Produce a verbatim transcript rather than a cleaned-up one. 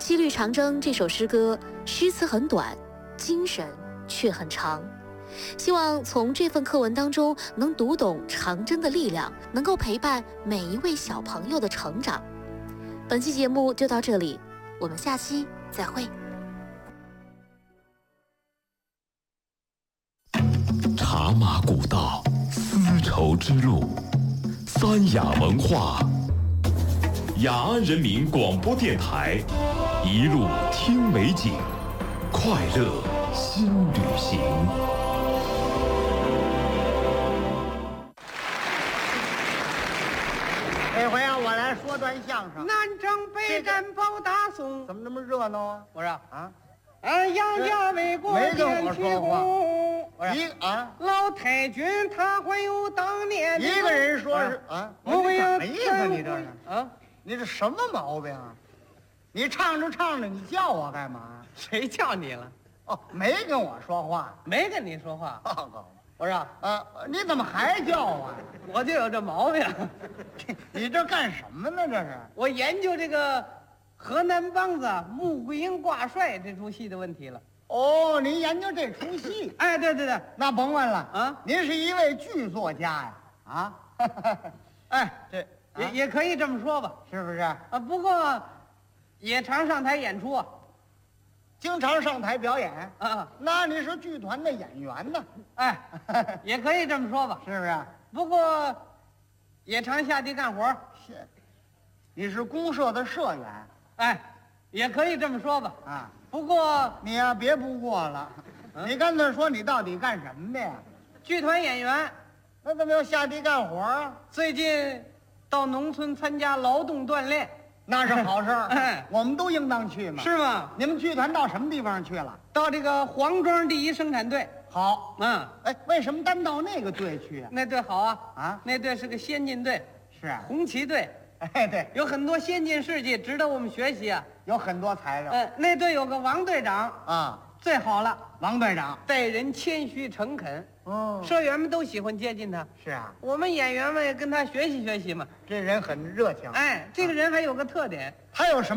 七律长征》这首诗歌诗词很短，精神却很长。希望从这份课文当中能读懂长征的力量，能够陪伴每一位小朋友的成长。本期节目就到这里，我们下期再会。 茶马古道，丝绸之路，三雅文化，雅安人民广播电台，一路听美景，快乐新旅行。 这回啊，我来说段相声。 南征北战保大宋， 怎么那么热闹啊？ 我说啊， 俺杨家为国没跟我建说话功。我说一啊， 老太君他还有当年一个人说是啊， 我你怎要么意思？你这是啊？ 你这什么毛病啊？你唱着唱着，你叫我干嘛？ 谁叫你了？ 哦，没跟我说话。 没跟你说话。 报告我说啊，你怎么还叫我呀？ 我就有这毛病。 你这干什么呢？这是我研究这个河南梆子《穆桂英挂帅》这出戏的问题了。 哦，您研究这出戏？ 哎，对对对， 那甭问了啊， 您是一位剧作家呀？啊， 哎， 这也、 啊也可以这么说吧。 是不是？ 啊，不过也常上台演出啊。 经常上台表演？ 啊， 那你是剧团的演员呢？ 哎，也可以这么说吧。 是不是？ 不过也常下地干活。 是，你是公社的社员哎，也可以这么说吧。 啊？ 不过你呀、别不过了， 嗯你干脆说你到底干什么的呀？ 剧团演员那怎么要下地干活啊？ 最近到农村参加劳动锻炼， 那是好事儿， 哎我们都应当去嘛。 是吗？ 你们剧团到什么地方去了？ 到这个黄庄第一生产队。 好， 嗯， 哎，为什么单到那个队去啊？ 那队好啊。 啊， 那队是个先进队， 是啊， 红旗队， 哎，对， 有很多先进事迹值得我们学习啊。 有很多材料嗯，那队有个王队长， 啊。 最好了， 王队长， 待人谦虚诚恳， 哦， 社员们都喜欢接近他。 是啊， 我们演员们也跟他学习学习嘛。 这人很热情。 哎，这个人还有个特点， 他有什么？